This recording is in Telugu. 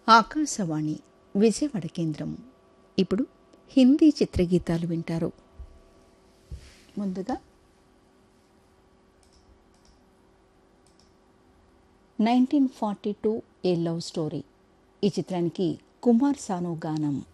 ఆకాశవాణి విజయవాడ కేంద్రం. ఇప్పుడు హిందీ చిత్రగీతాలు వింటారు. ముందుగా 1942 ఏ లవ్ స్టోరీ ఈ చిత్రానికి కుమార్ సాను గానం.